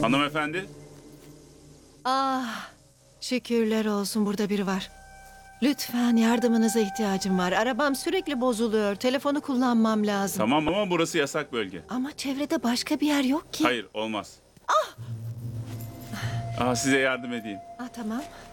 Hanımefendi. Ah, şükürler olsun burada biri var. Lütfen yardımınıza ihtiyacım var. Arabam sürekli bozuluyor. Telefonu kullanmam lazım. Tamam ama burası yasak bölge. Ama çevrede başka bir yer yok ki. Hayır olmaz. Size yardım edeyim. Ah, tamam.